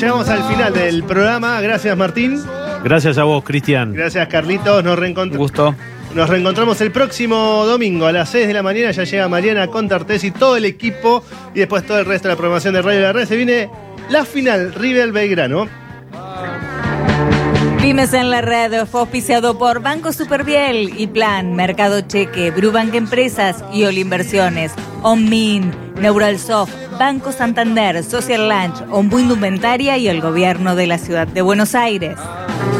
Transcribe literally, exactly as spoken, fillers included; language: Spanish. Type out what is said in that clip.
llegamos al final del programa. Gracias, Martín. Gracias a vos, Cristian. Gracias, Carlitos. Nos reencontramos. Gusto. Nos reencontramos el próximo domingo a las seis de la mañana. Ya llega Mariana Contartés y todo el equipo. Y después todo el resto de la programación de Radio La Red. Se viene la final, River Belgrano. Pymes en la Red fue auspiciado por Banco Superviel y Plan, Mercado Cheque, Brubank Empresas y Ol Inversiones, Ommin, Neuralsoft, Banco Santander, Social Lunch, Ombu Indumentaria y el Gobierno de la Ciudad de Buenos Aires.